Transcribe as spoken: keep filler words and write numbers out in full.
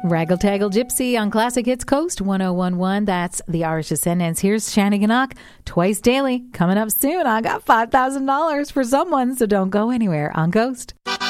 Raggle Taggle Gypsy on Classic Hits Coast one oh one one. That's the Irish Descendants. Here's Shannigannock twice daily. Coming up soon, I got five thousand dollars for someone, so don't go anywhere on Coast.